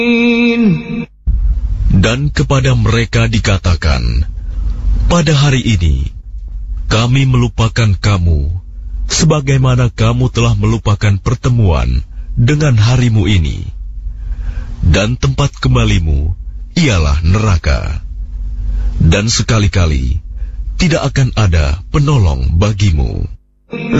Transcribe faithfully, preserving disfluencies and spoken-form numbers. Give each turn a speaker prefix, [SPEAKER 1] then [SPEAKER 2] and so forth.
[SPEAKER 1] Dan kepada mereka dikatakan, pada hari ini kami melupakan kamu sebagaimana kamu telah melupakan pertemuan dengan harimu ini. Dan tempat kembalimu ialah neraka. Dan sekali-kali tidak akan ada penolong bagimu.